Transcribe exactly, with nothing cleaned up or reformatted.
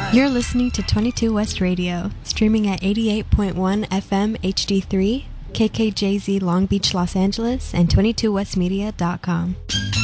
You're listening to twenty-two West Radio, streaming at eighty-eight point one F M H D three, K K J Z Long Beach, Los Angeles, and twenty-two west media dot com.